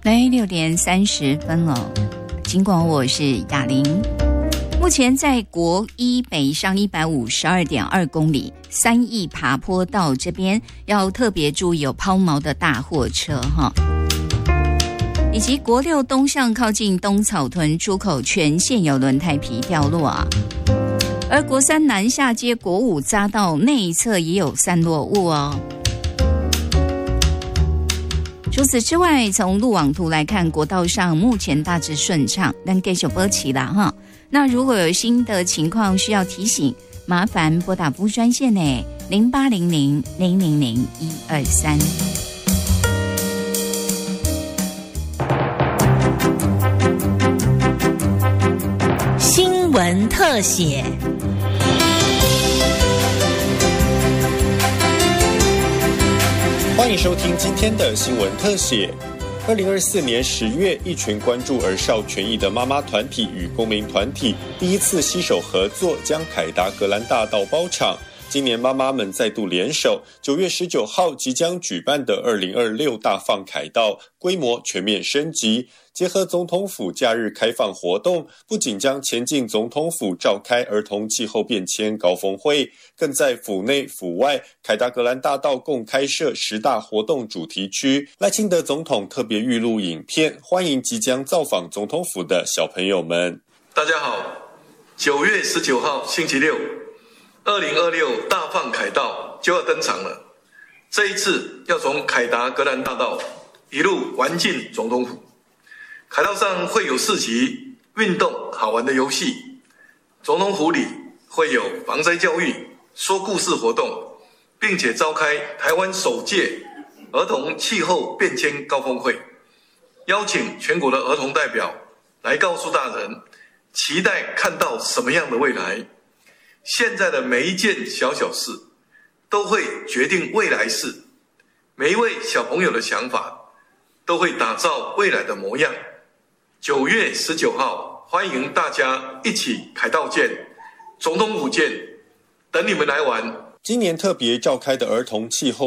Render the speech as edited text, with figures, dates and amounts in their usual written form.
OK， 6点30分了。尽管我是雅玲，目前在国一北上 152.2 公里3义爬坡道这边要特别注意有抛锚的大货车哈，以及国六东向靠近东草屯出口全线有轮胎皮掉落啊。而国三南下街国五匝道内侧也有散落物哦。除此之外，从路网图来看，国道上目前大致顺畅，但继续保持啦哈。那如果有新的情况需要提醒，麻烦拨打服务专线呢0800-000-123。 新闻特写。 欢迎收听今天的新闻特写。2024年10月，一群关注儿少权益的妈妈团体与公民团体第一次携手合作，将凯达格兰大道包场。今年妈妈们再度联手，9月19号即将举办的2026大放凯道规模全面升级，结合总统府假日开放活动，不仅将前进总统府召开儿童气候变迁高峰会，更在府内府外凯达格兰大道共开设10大活动主题区。赖清德总统特别预录影片，欢迎即将造访总统府的小朋友们。 大家好，9月19号星期六，2026大放凯道就要登场了。这一次要从凯达格兰大道一路玩进总统府。凯道上会有市集、运动、好玩的游戏。总统府里会有防灾教育、说故事活动，并且召开台湾首届儿童气候变迁高峰会，邀请全国的儿童代表来告诉大人，期待看到什么样的未来。现在的每一件小小事都会决定未来事，每一位小朋友的想法都会打造未来的模样。9月19号，欢迎大家一起凯道见，总统府见，等你们来玩。 今年特别召开的儿童气候